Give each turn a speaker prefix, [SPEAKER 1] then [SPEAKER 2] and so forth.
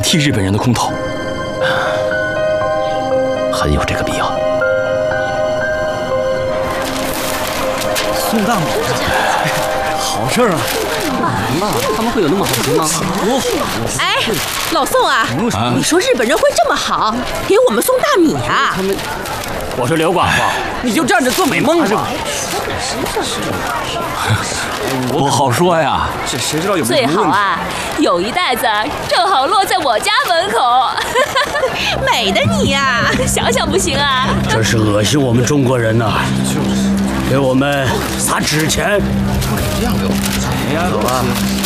[SPEAKER 1] 替日本人的空投，
[SPEAKER 2] 很有这个必要。
[SPEAKER 3] 送大米，好事啊！
[SPEAKER 2] 他们会有那么好心吗？
[SPEAKER 4] 哎，老宋啊，你说日本人会这么好，给我们送大米啊？
[SPEAKER 2] 我说刘寡妇，你就站着做美梦吧。
[SPEAKER 1] 不好说呀。
[SPEAKER 3] 这谁知道有没有
[SPEAKER 5] 最
[SPEAKER 3] 什么问题？
[SPEAKER 5] 好啊，有一袋子正好落在我家门口，
[SPEAKER 4] 美的你呀！
[SPEAKER 5] 想想不行啊？
[SPEAKER 6] 这是恶心我们中国人呐！给我们撒纸钱。
[SPEAKER 3] 这样给我，走吧。